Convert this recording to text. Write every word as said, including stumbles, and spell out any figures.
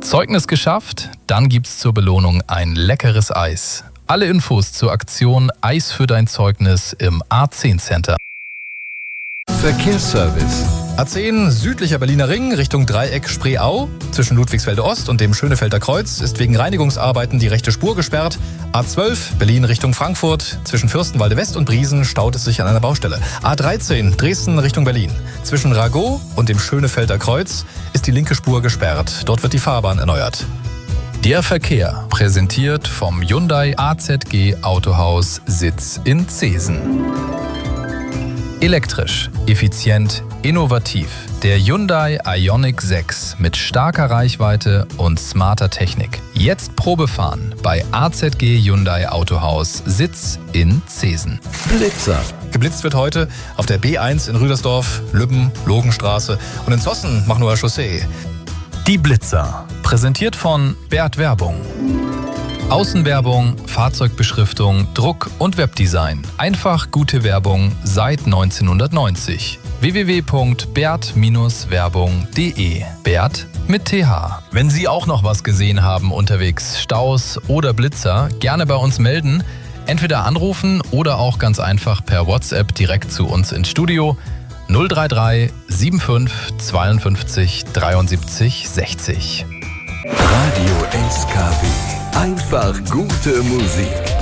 Zeugnis geschafft? Dann gibt's zur Belohnung ein leckeres Eis. Alle Infos zur Aktion Eis für dein Zeugnis im A zehn Center. Verkehrsservice. A zehn südlicher Berliner Ring Richtung Dreieck Spreeau. Zwischen Ludwigsfelde Ost und dem Schönefelder Kreuz ist wegen Reinigungsarbeiten die rechte Spur gesperrt. A zwölf Berlin Richtung Frankfurt. Zwischen Fürstenwalde West und Briesen staut es sich an einer Baustelle. A dreizehn Dresden Richtung Berlin. Zwischen Ragot und dem Schönefelder Kreuz ist die linke Spur gesperrt. Dort wird die Fahrbahn erneuert. Der Verkehr, präsentiert vom Hyundai A Z G Autohaus Sitz in Zeesen. Elektrisch, effizient, innovativ. Der Hyundai Ioniq sechs mit starker Reichweite und smarter Technik. Jetzt Probefahren bei A Z G Hyundai Autohaus Sitz in Zeesen. Blitzer. Geblitzt wird heute auf der B eins in Rüdersdorf, Lübben, Logenstraße und in Zossen, Machnower Chaussee. Die Blitzer, präsentiert von Bert Werbung. Außenwerbung, Fahrzeugbeschriftung, Druck und Webdesign. Einfach gute Werbung seit neunzehnhundertneunzig. w w w punkt bert werbung punkt de. Bert mit T H. Wenn Sie auch noch was gesehen haben unterwegs, Staus oder Blitzer, gerne bei uns melden. Entweder anrufen oder auch ganz einfach per WhatsApp direkt zu uns ins Studio. null drei drei sieben fünf zweiundfünfzig dreiundsiebzig sechzig. Radio S K W. Einfach gute Musik.